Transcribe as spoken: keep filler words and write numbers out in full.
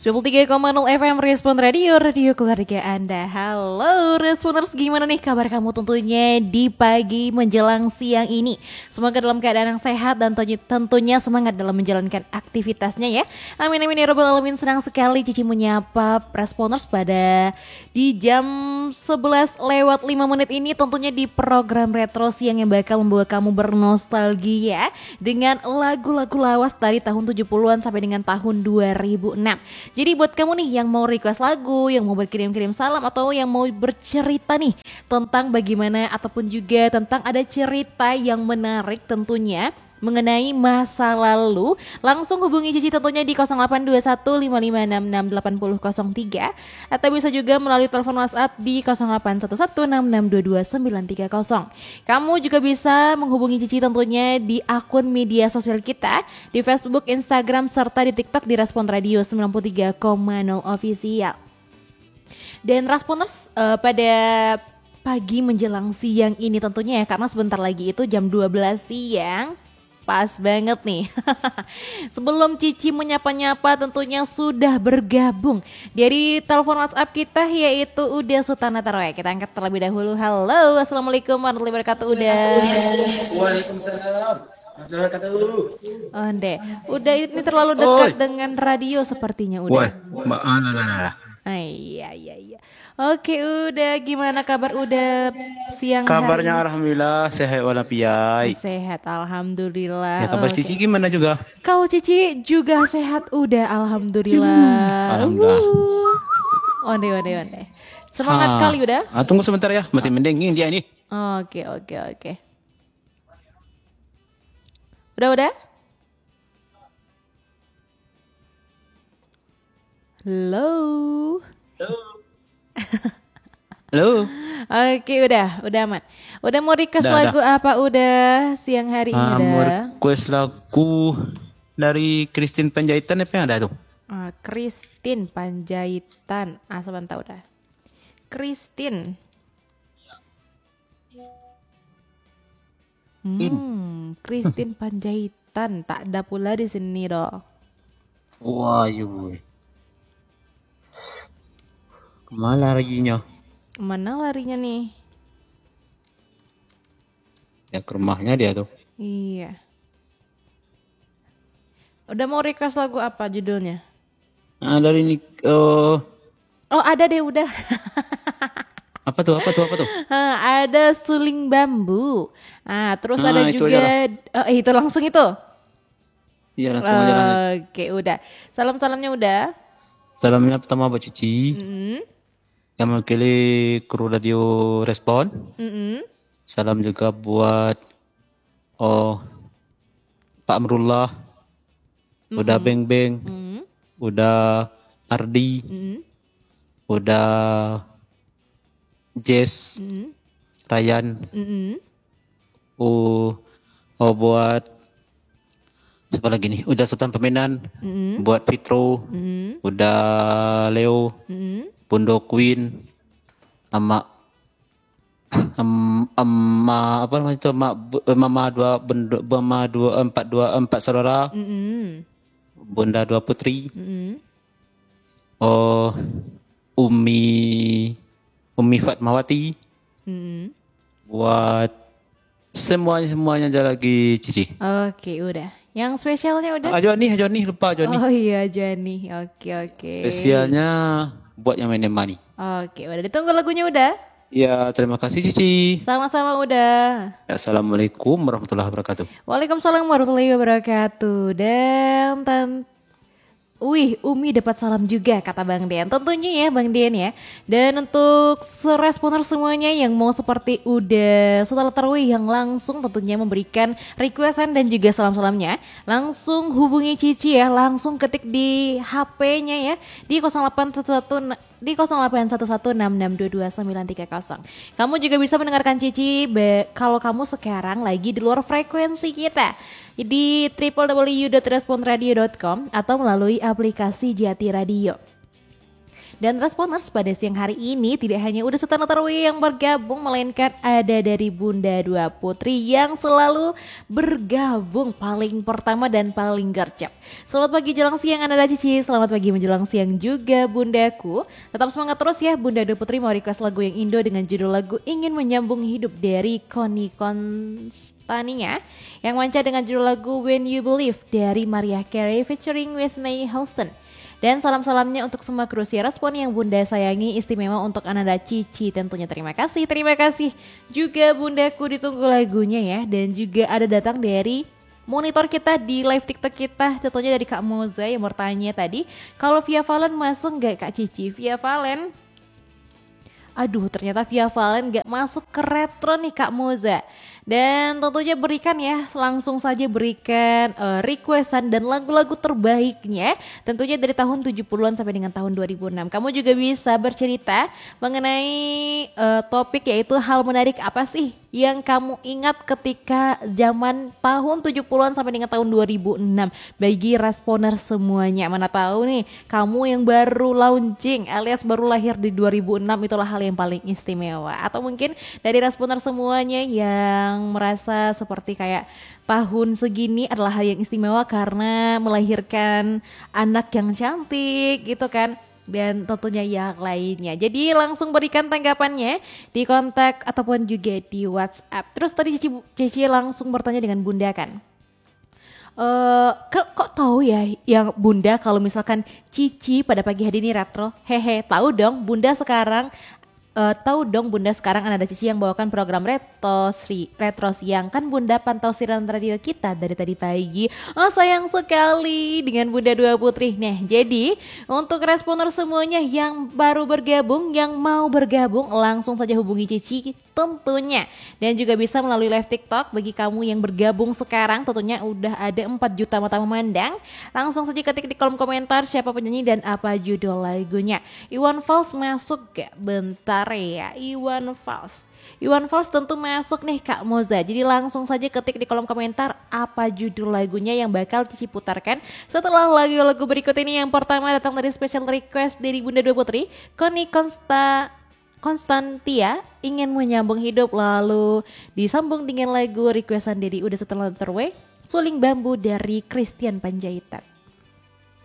sembilan puluh tiga koma nol F M Respon Radio, radio keluarga Anda. Halo Responers, gimana nih kabar kamu tentunya di pagi menjelang siang ini? Semoga dalam keadaan yang sehat dan tentunya semangat dalam menjalankan aktivitasnya ya. Amin amin ya robbal alamin. Senang sekali Cici menyapa Responers pada di jam sebelas lewat lima menit ini, tentunya di program Retro Siang yang bakal membawa kamu bernostalgia dengan lagu-lagu lawas dari tahun tujuh puluhan sampai dengan tahun dua ribu enam. Jadi buat kamu nih yang mau request lagu, yang mau berkirim-kirim salam, atau yang mau bercerita nih tentang bagaimana ataupun juga tentang ada cerita yang menarik tentunya mengenai masa lalu, langsung hubungi Cici tentunya di nol delapan dua satu lima lima enam enam delapan nol nol tiga, atau bisa juga melalui telepon WhatsApp di nol delapan satu satu enam enam dua dua sembilan tiga nol. Kamu juga bisa menghubungi Cici tentunya di akun media sosial kita di Facebook, Instagram, serta di TikTok di Respon Radio sembilan puluh tiga koma nol Official. Dan Responers uh, pada pagi menjelang siang ini tentunya ya, karena sebentar lagi itu jam dua belas siang. Pas banget nih. Sebelum Cici menyapa-nyapa tentunya sudah bergabung dari telepon WhatsApp kita, yaitu Uda Sultana Taroya. Kita angkat terlebih dahulu. Halo, assalamualaikum warahmatullahi wabarakatuh Uda. Waalaikumsalam warahmatullahi wabarakatuh. Oh deh, Uda ini terlalu dekat Oi. dengan radio sepertinya Uda. Woi, mbak ana ana. Iya iya iya. Oke Uda, gimana kabar Uda siang hari? Kabarnya alhamdulillah sehat walafiat. Sehat alhamdulillah. Ya, kabar okay. Cici gimana juga? Kau Cici juga sehat Uda alhamdulillah. Alhamdulillah. Onde onde onde. Semangat ha. kali Uda. Ah, tunggu sebentar ya, masih mendingin dia ini. Oke oke oke. Udah udah? Halo. Halo. Halo. Oke, udah, udah aman. Udah mau request udah, lagu udah. apa udah siang hari ini uh, udah? Mau request lagu dari Christine Panjaitan apa yang ada tuh? Uh, Christine Panjaitan. Ah, sebentar udah. Christine. Hmm, Christine Panjaitan. Tak ada pula di sini doh. Wah, yuk. Kemana larinya? Kemana larinya nih? Ya ke rumahnya dia tuh. Iya. Udah mau request lagu apa judulnya? Nah, dari ini. Uh... Oh ada deh udah. Apa tuh? Apa tuh? Apa tuh? Ha, ada Suling Bambu. Ah terus ah, ada itu juga. Oh, itu langsung itu. Iya langsung uh, aja. Oke udah. Salam-salamnya udah. Salamnya pertama buat Cici. Mm-hmm. Yang mewakili kru radio Respon. Mm-hmm. Salam juga buat oh Pak Amrullah, mm-hmm. udah Beng Beng, mm-hmm. udah Ardi, mm-hmm. udah Jess, mm-hmm. Ryan, mm-hmm. oh, oh buat siapa lagi nih? Udah Sultan Pemenan, mm-hmm. buat Fitro, mm-hmm. udah Leo. Mm-hmm. Bondo Queen sama um, ama apa namanya itu ma, mama dua bendo, mama dua empat dua empat saudara, mm-hmm. bunda dua putri, mm-hmm. oh Umi Umi Fatmawati, mm-hmm. buat semuanya semuanya ada lagi Cici. Oke udah. Yang spesialnya udah? Ah, Joni, Joni lupa Joni. Oh iya Joni, oke oke. Spesialnya buat yang main money. Oke, udah ditunggu lagunya udah? Ya, terima kasih Cici. Sama-sama udah. Assalamualaikum warahmatullahi wabarakatuh. Waalaikumsalam warahmatullahi wabarakatuh. Dan tan Wih, Umi dapat salam juga kata Bang Dian. Tentunya ya Bang Dian ya. Dan untuk Responer semuanya yang mau seperti udah setelah tarawih yang langsung tentunya memberikan requestan dan juga salam-salamnya, langsung hubungi Cici ya, langsung ketik di H P-nya ya di nol delapan satu satu di nol delapan satu satu enam enam dua dua sembilan tiga nol. Kamu juga bisa mendengarkan Cici be- kalau kamu sekarang lagi di luar frekuensi kita di w w w dot respon radio dot com atau melalui aplikasi Jati Radio. Dan responders pada siang hari ini tidak hanya Uda Sultan Terwe yang bergabung, melainkan ada dari Bunda Dua Putri yang selalu bergabung paling pertama dan paling gercep. Selamat pagi jelang siang Anda Cici, selamat pagi menjelang siang juga Bundaku. Tetap semangat terus ya, Bunda Dua Putri mau request lagu yang Indo dengan judul lagu Ingin Menyambung Hidup dari Connie Constantine, yang manca dengan judul lagu When You Believe dari Mariah Carey featuring Whitney Houston. Dan salam-salamnya untuk semua kru Si Respon yang Bunda sayangi, istimewa untuk Ananda Cici tentunya. Terima kasih, terima kasih juga Bundaku, ditunggu lagunya ya. Dan juga ada datang dari monitor kita di live TikTok kita, tentunya dari Kak Moza yang bertanya tadi, kalau Via Valen masuk gak Kak Cici? Via Valen, aduh ternyata Via Valen gak masuk ke retro nih Kak Moza. Dan tentunya berikan ya, langsung saja berikan uh, requestan dan lagu-lagu terbaiknya tentunya dari tahun tujuh puluhan sampai dengan tahun dua ribu enam. Kamu juga bisa bercerita mengenai uh, topik yaitu hal menarik apa sih yang kamu ingat ketika zaman tahun tujuh puluhan sampai dengan tahun dua ribu enam. Bagi responer semuanya, mana tahu nih kamu yang baru launching alias baru lahir di dua ribu enam, itulah hal yang paling istimewa. Atau mungkin dari responer semuanya yang merasa seperti kayak tahun segini adalah hal yang istimewa karena melahirkan anak yang cantik gitu kan, dan tentunya yang lainnya. Jadi langsung berikan tanggapannya di kontak ataupun juga di WhatsApp. Terus tadi Cici, Cici langsung bertanya dengan Bunda kan, Uh, kok, kok tahu ya yang Bunda kalau misalkan Cici pada pagi hari ini retro? Hehe, tahu dong Bunda sekarang. Uh, tahu dong Bunda sekarang ada Cici yang bawakan program retro Sri retro siang. Kan Bunda pantau siaran radio kita dari tadi pagi. Oh sayang sekali dengan Bunda Dua Putri. Nah jadi untuk responer semuanya yang baru bergabung, yang mau bergabung, langsung saja hubungi Cici tentunya. Dan juga bisa melalui live TikTok. Bagi kamu yang bergabung sekarang tentunya udah ada empat juta mata memandang. Langsung saja ketik di kolom komentar siapa penyanyi dan apa judul lagunya. Iwan Fals masuk gak? Bentar ya, Iwan Fals. Iwan Fals tentu masuk nih Kak Moza. Jadi langsung saja ketik di kolom komentar apa judul lagunya yang bakal Cici putarkan setelah lagu-lagu berikut ini. Yang pertama datang dari special request dari Bunda Dua Putri, Connie Consta Konstantia, Ingin Menyambung Hidup. Lalu disambung dengan lagu requestan dari Uda Sultan Terwe, Suling Bambu dari Christian Panjaitan.